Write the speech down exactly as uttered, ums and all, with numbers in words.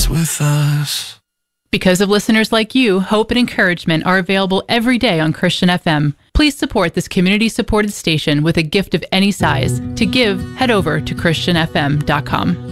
with us. Because of listeners like you, hope and encouragement are available every day on Christian F M. Please support this community-supported station with a gift of any size. To give, head over to christian f m dot com.